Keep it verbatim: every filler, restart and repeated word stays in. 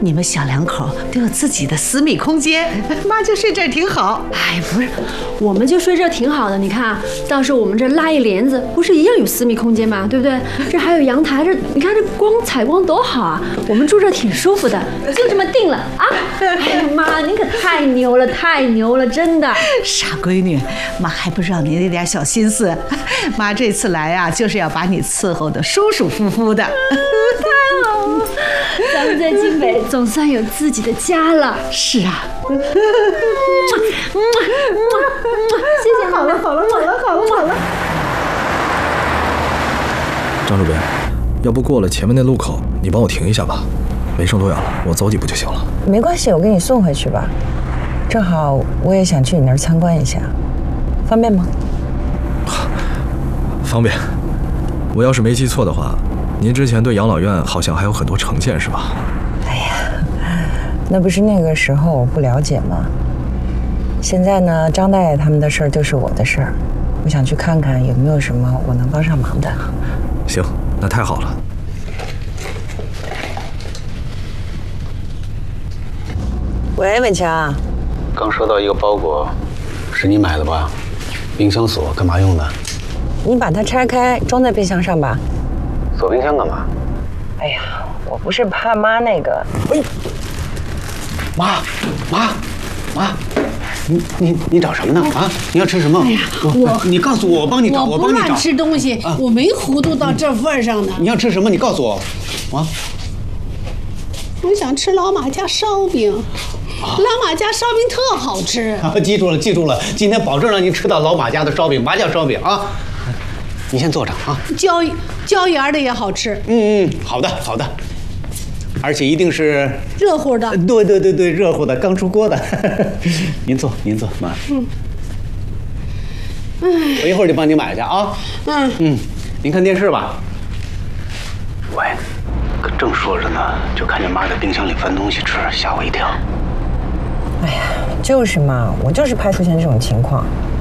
你们小两口都有自己的私密空间，妈就睡这儿挺好。 哎，不是，我们就睡这儿挺好的。你看，到时候我们这拉一帘子，不是一样有私密空间吗？对不对？这还有阳台，这你看这光采光多好啊！我们住这儿挺舒服的，就这么定了啊！哎呀妈，您可太牛了，太牛了，真的！ 傻闺女，妈还不知道你那点小心思。妈这次来啊，就是要把你伺候的舒舒服服的。 太好了，咱们在京北总算有自己的家了。 是啊。 谢谢， 好了好了好了好了好了。 张主编，要不过了前面那路口，你帮我停一下吧，没剩多远了，我走几步就行了。 没关系，我给你送回去吧。正好我也想去你那儿参观一下，方便吗？ 方便。我要是没记错的话，您之前对养老院好像还有很多成见是吧？ 哎呀，那不是那个时候我不了解吗？现在呢，张大爷他们的事儿就是我的事儿，我想去看看有没有什么我能帮上忙的。 行，那太好了。 喂，伟强， 刚收到一个包裹，是你买的吧？冰箱锁干嘛用的？ 你把它拆开，装在冰箱上吧。 锁冰箱干嘛？ 哎呀，我不是怕妈那个。 哎，妈，妈，妈，你你你找什么呢？啊，你要吃什么？ 哎呀，我你告诉我，我帮你找，我帮你找。 我不乱吃东西，啊、我没糊涂到这份上呢。 你要吃什么？你告诉我，啊。 我想吃老马家烧饼，啊、老马家烧饼特好吃。 啊，记住了，记住了，今天保证让您吃到老马家的烧饼，麻酱烧饼啊。你先坐着啊。 椒椒盐的也好吃。 嗯嗯，好的好的，而且一定是热乎的。 对对对对，热乎的，刚出锅的。您坐，您坐，妈。嗯。我一会儿就帮你买去啊。嗯嗯，您看电视吧。喂，可正说着呢，就看见妈在冰箱里翻东西吃，吓我一跳。 哎呀，就是嘛，我就是怕出现这种情况。